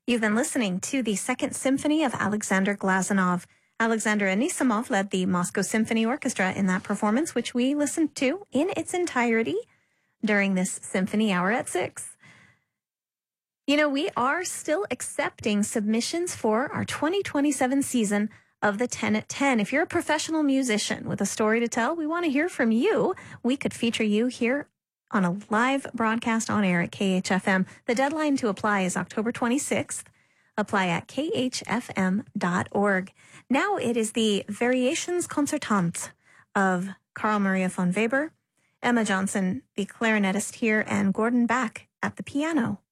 You've been listening to the Second Symphony of Alexander Glazunov. Alexander Anisimov led the Moscow Symphony Orchestra in that performance, which we listened to in its entirety during this symphony hour at 6. You know, we are still accepting submissions for our 2027 season of the 10 at 10. If you're a professional musician with a story to tell, we want to hear from you. We could feature you here on a live broadcast on air at KHFM. The deadline to apply is October 26th. Apply at khfm.org. Now it is the Variations Concertante of Carl Maria von Weber, Emma Johnson, the clarinetist here, and Gordon Back at the piano.